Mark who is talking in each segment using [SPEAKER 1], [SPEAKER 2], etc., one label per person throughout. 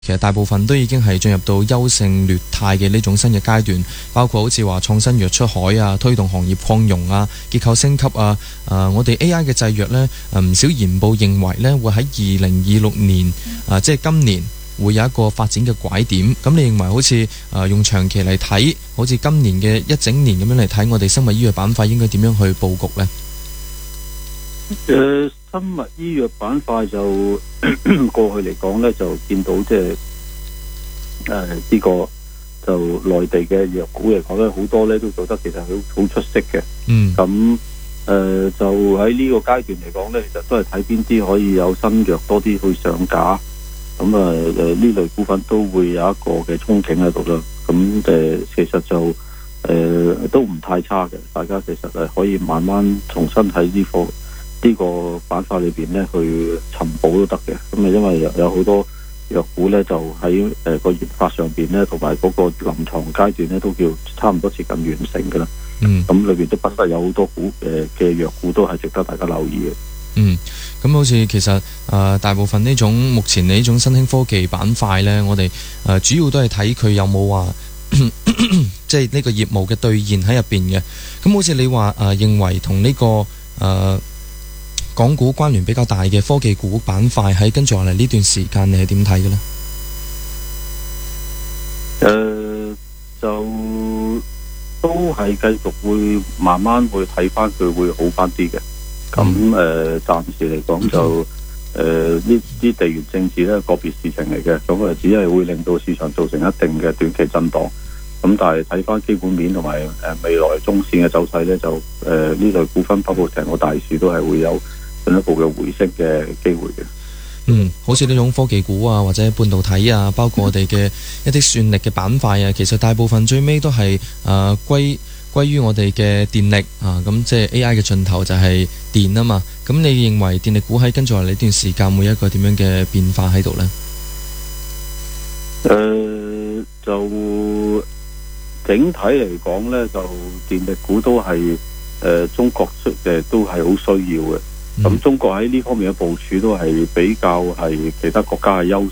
[SPEAKER 1] 其實大部分都已經係進入到優勝劣汰嘅呢種新嘅階段，包括好似話創新藥出海啊、推動行業擴容啊、結構升級啊。我哋 AI 嘅製藥呢，唔少研報認為呢會喺2026年即係今年會有一個發展嘅拐點。咁你認為好似用長期嚟睇，好似今年嘅一整年咁樣嚟睇，我哋生物醫藥板塊應該點樣去佈局呢？
[SPEAKER 2] 生物醫藥板塊就過去嚟講呢，就見到即係呢個就內地嘅藥股嚟講呢，好多呢都做得其實好出色嘅。咁就喺呢個階段嚟講呢，其實都係睇邊啲可以有新藥多啲去上架。咁呢類股份都會有一個嘅憧憬喺度啦。咁其實就都唔太差嘅，大家其實係可以慢慢重新喺呢個板塊裏邊咧去尋寶都得嘅。咁因為有好多藥股咧就喺個研發上邊咧，同埋嗰個臨床階段咧都叫差唔多接近完成噶啦。咁裏邊都不失有好多嘅藥股都係值得大家留意嘅。
[SPEAKER 1] 咁好似其實大部分呢種目前呢種新興科技板塊咧，我哋主要都係睇佢有冇話即係呢個業務嘅兌現喺入邊嘅。咁好似你話認為同呢個港股關聯比較大嘅科技股板塊，喺跟住落嚟呢段時間，你係點睇嘅呢？
[SPEAKER 2] 就都係繼續會慢慢會睇翻佢會好翻啲嘅。咁暫時嚟講就呢啲地緣政治咧個別事情嚟嘅，咁只係會令到市場造成一定嘅短期震盪。咁但係睇翻基本面同埋未來中線嘅走勢咧，就呢類股份包括成個大市都係會有進一步嘅回升嘅機會嘅。
[SPEAKER 1] 好似呢種科技股啊，或者半導體啊，包括我哋嘅一啲算力嘅板塊啊，其實大部分最尾都係歸於我哋嘅電力啊。咁即係 AI 嘅盡頭就係電啊嘛。咁你認為電力股喺跟住落嚟呢段時間會有一個點樣嘅變化喺度呢？
[SPEAKER 2] 就整體嚟講呢，就電力股都係中國都係好需要嘅。咁中國喺呢方面嘅部署都係比較係其他國家嘅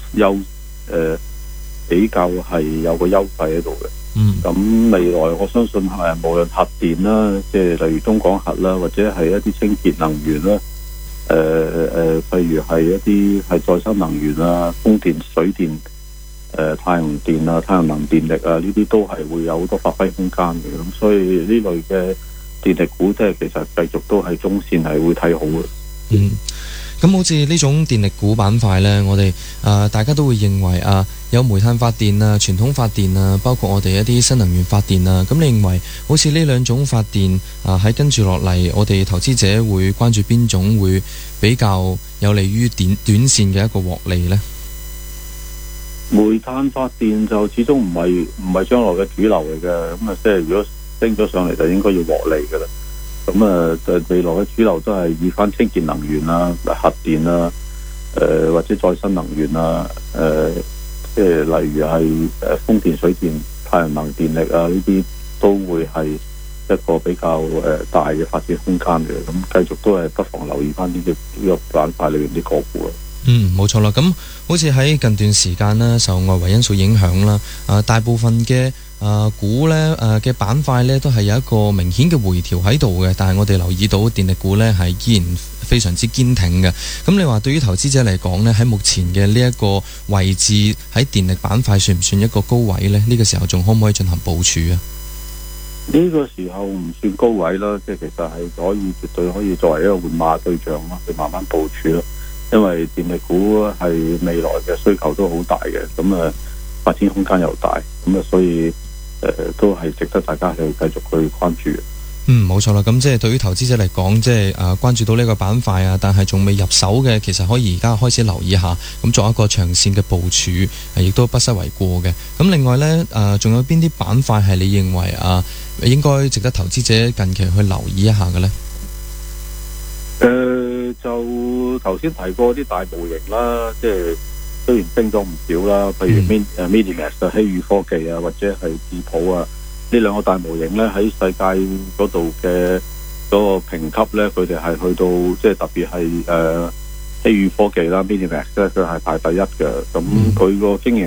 [SPEAKER 2] 比較係有個優勢喺度嘅。咁未來我相信無論核電啦，即係例如中廣核啦，或者係一啲清潔能源啦，譬如係一啲係再生能源啊、風電、水電、太陽電啊、太陽能電力啊，呢啲都係會有好多發揮空間嘅。咁所以呢類嘅電力股即係其實繼續都係中線係會睇好嘅。
[SPEAKER 1] 咁好似呢種電力股板塊呢，我哋大家都會認為有煤炭發電啊、傳統發電啊，包括我哋一啲新能源發電啊。咁你認為好似呢兩種發電喺跟住落嚟，我哋投資者會關注邊種會比較有利於短線嘅一個獲利呢？
[SPEAKER 2] 煤炭發電就始終唔係將來嘅主流嚟嘅。咁即係如果升咗上嚟，就應該要獲利噶啦。咁未來嘅主流都係以翻清潔能源啊、核電啊、或者再生能源啊，即係例如係風電、水電、太陽能電力啊，呢啲都會係一個比較大嘅發展空間嘅。咁繼續都係不妨留意翻呢個板塊裏面啲個股啊。
[SPEAKER 1] 冇錯啦。咁好似喺近段時間啦，受外圍因素影響啦，大部分嘅股呢嘅板塊呢都係有一個明顯嘅回調喺度嘅，但係我哋留意到電力股呢係依然非常之堅挺嘅。咁你話對於投資者嚟講呢，喺目前嘅呢一個位置喺電力板塊算唔算一個高位呢？呢個時候仲可唔可以進行部署啊？
[SPEAKER 2] 呢個時候唔算高位啦，即係其實係絕對可以作為一個換馬對象啦，去慢慢部署啦。因為電力股係未來嘅需求都好大嘅，咁發展空間又大，咁所以都係值得大家去繼續去關注。
[SPEAKER 1] 冇錯啦。咁即係對於投資者嚟講，即係關注到呢個板塊啊，但係仲未入手嘅，其實可以而家開始留意下，咁作一個長線嘅部署，亦都不失為過嘅。咁另外呢，仲有邊啲板塊係你認為應該值得投資者近期去留意一下嘅呢？
[SPEAKER 2] 就頭先提過啲大模型啦，即係雖然升咗唔少啦，譬如Medimax 希宇科技啊，或者係智譜啊，呢兩個大模型咧喺世界嗰度嘅嗰個評級咧，佢哋係去到即係特別係希宇科技啦 Minimax 咧，佢係排第一嘅。咁佢個經營